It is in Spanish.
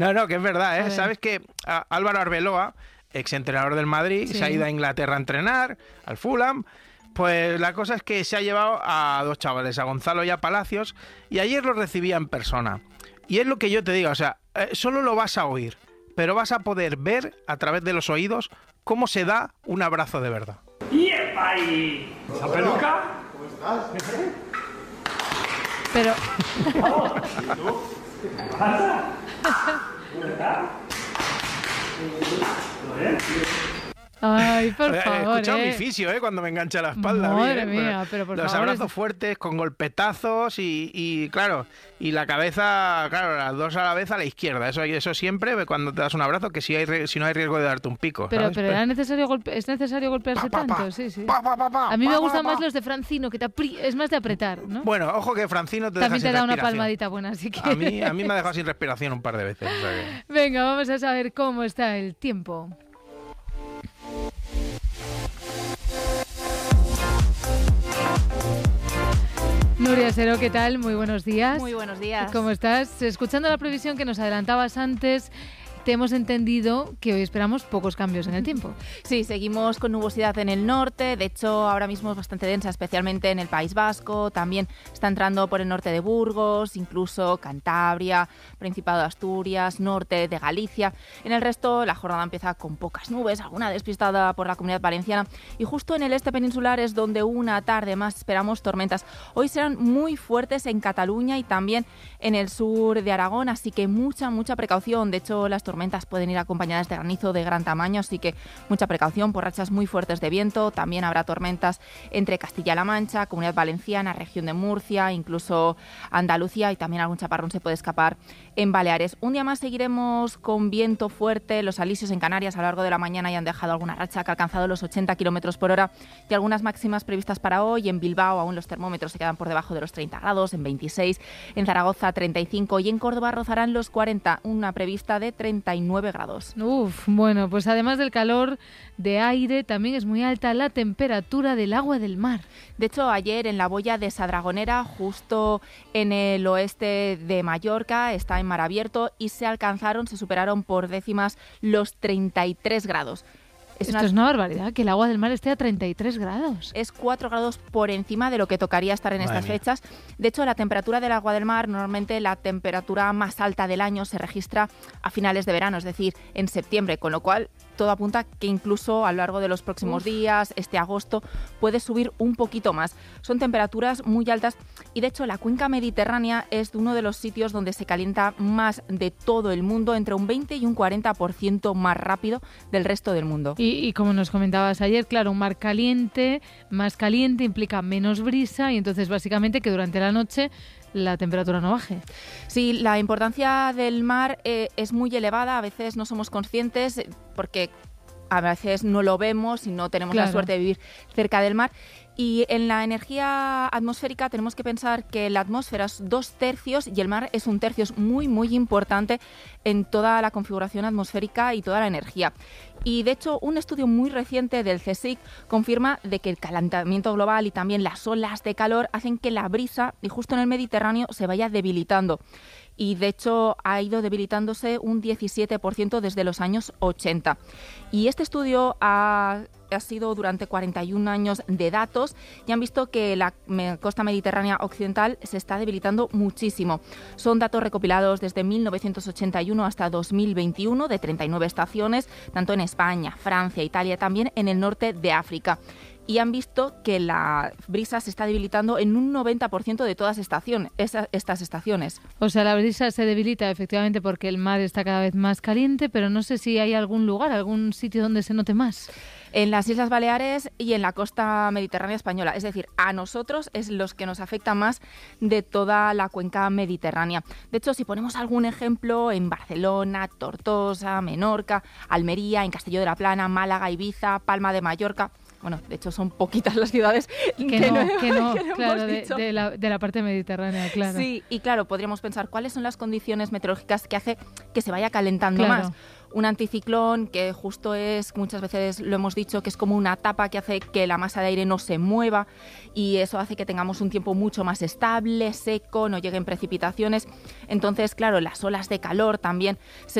No, que es verdad, ¿eh? A ver. Sabes que Álvaro Arbeloa, exentrenador del Madrid, Sí. se ha ido a Inglaterra a entrenar, al Fulham. Pues la cosa es que se ha llevado a dos chavales, a Gonzalo y a Palacios, y ayer los recibía en persona. Y es lo que yo te digo, o sea, solo lo vas a oír, pero vas a poder ver a través de los oídos cómo se da un abrazo de verdad. ¡Yepa ahí! ¿Esa peluca? ¿Cómo estás? Pero, ¿Qué pasa? ¿Cómo estás? ¿Todo bien? ay, por He favor, escuchado mi fisio, cuando me engancha la espalda. a mí, Madre mía, pero por los favor, abrazos fuertes, con golpetazos y claro, y la cabeza, claro, las dos a la vez a la izquierda. Eso siempre cuando te das un abrazo, que si no hay riesgo de darte un pico. Pero ¿sabes? ¿era necesario es necesario golpearse Pa, pa, pa. tanto? Sí, sí. Pa, pa, pa, pa, A mí me pa, gustan pa, pa. más los de Francino, que es más de apretar, ¿no? Bueno, ojo que Francino te deja También sin te da una respiración. palmadita buena, así que... A mí me ha dejado sin respiración un par de veces. O sea que... Venga, vamos a saber cómo está el tiempo. Nuria Sero, ¿qué tal? Muy buenos días. Muy buenos días. ¿Cómo estás? Escuchando la previsión que nos adelantabas antes, te hemos entendido que hoy esperamos pocos cambios en el tiempo. Sí, seguimos con nubosidad en el norte, de hecho ahora mismo es bastante densa, especialmente en el País Vasco, también está entrando por el norte de Burgos, incluso Cantabria, Principado de Asturias, norte de Galicia. En el resto la jornada empieza con pocas nubes, alguna despistada por la Comunidad Valenciana y justo en el este peninsular es donde una tarde más esperamos tormentas. Hoy serán muy fuertes en Cataluña y también en el sur de Aragón, así que mucha precaución. De hecho, las tormentas pueden ir acompañadas de granizo de gran tamaño, así que mucha precaución por rachas muy fuertes de viento. También habrá tormentas entre Castilla-La Mancha, Comunidad Valenciana, región de Murcia, incluso Andalucía, y también algún chaparrón se puede escapar en Baleares. Un día más seguiremos con viento fuerte. Los alisios en Canarias a lo largo de la mañana ya han dejado alguna racha que ha alcanzado los 80 km por hora y algunas máximas previstas para hoy. En Bilbao aún los termómetros se quedan por debajo de los 30 grados, en 26, en Zaragoza 35 y en Córdoba rozarán los 40, una prevista de 39 grados. Uf, bueno, pues además del calor de aire, también es muy alta la temperatura del agua del mar. De hecho, ayer en la boya de Sadragonera, justo en el oeste de Mallorca, está en mar abierto y se superaron por décimas los 33 grados. Esto es una barbaridad, que el agua del mar esté a 33 grados. Es 4 grados por encima de lo que tocaría estar en estas fechas. De hecho, la temperatura del agua del mar, normalmente la temperatura más alta del año se registra a finales de verano, es decir, en septiembre, con lo cual todo apunta que incluso a lo largo de los próximos días, este agosto, puede subir un poquito más. Son temperaturas muy altas y de hecho la cuenca mediterránea es uno de los sitios donde se calienta más de todo el mundo, entre un 20 y un 40% más rápido del resto del mundo. Y como nos comentabas ayer, claro, un mar caliente, más caliente implica menos brisa y entonces básicamente que durante la noche la temperatura no baje. Sí, la importancia del mar es muy elevada, a veces no somos conscientes porque a veces no lo vemos y no tenemos la suerte de vivir cerca del mar. Y en la energía atmosférica tenemos que pensar que la atmósfera es 2/3 y el mar es 1/3. Es muy importante en toda la configuración atmosférica y toda la energía. Y de hecho, un estudio muy reciente del CSIC confirma de que el calentamiento global y también las olas de calor hacen que la brisa, y justo en el Mediterráneo, se vaya debilitando. Y de hecho ha ido debilitándose un 17% desde los años 80. Y este estudio ha sido durante 41 años de datos y han visto que la costa mediterránea occidental se está debilitando muchísimo. Son datos recopilados desde 1981 hasta 2021 de 39 estaciones, tanto en España, Francia, Italia, también en el norte de África. Y han visto que la brisa se está debilitando en un 90% de todas estas estaciones. O sea, la brisa se debilita efectivamente porque el mar está cada vez más caliente, pero no sé si hay algún lugar, algún sitio donde se note más. En las Islas Baleares y en la costa mediterránea española. Es decir, a nosotros es los que nos afecta más de toda la cuenca mediterránea. De hecho, si ponemos algún ejemplo, en Barcelona, Tortosa, Menorca, Almería, en Castelló de la Plana, Málaga, Ibiza, Palma de Mallorca, bueno, de hecho son poquitas las ciudades que no, que no claro, hemos dicho. de la parte mediterránea, claro. Sí, y claro, podríamos pensar cuáles son las condiciones meteorológicas que hace que se vaya calentando Claro. más. Un anticiclón que justo es, muchas veces lo hemos dicho, que es como una tapa que hace que la masa de aire no se mueva y eso hace que tengamos un tiempo mucho más estable, seco, no lleguen precipitaciones. Entonces, claro, las olas de calor también se